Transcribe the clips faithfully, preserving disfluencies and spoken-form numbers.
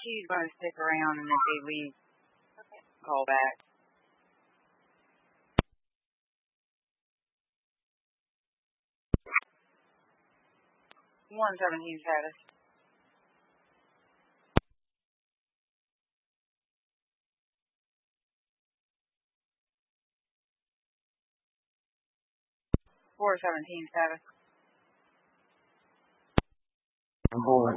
she's going to stick around, and if he leaves, call back. one seventeen status. four seventeen status. I'm bored.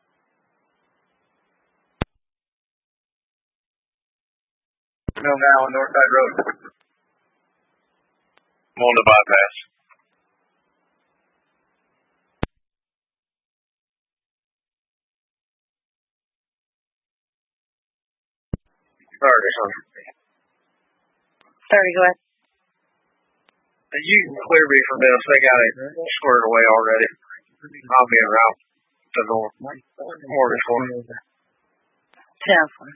No, now on Northside Road. I'm on the bypass. thirty, huh? thirty, go ahead. You can clear me from this. They got it squared away already. I'll be around to the mortgage for it. ten one.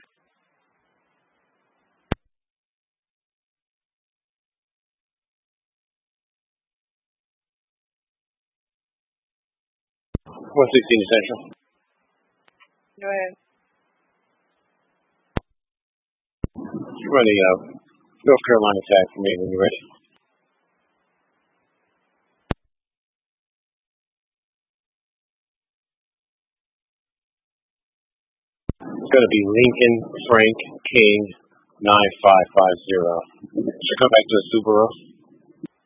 one sixteen Central. Go ahead. You're running a North Carolina tag for me when you're ready. It's going to be Lincoln Frank King nine five five zero. Should come back to the Subaru.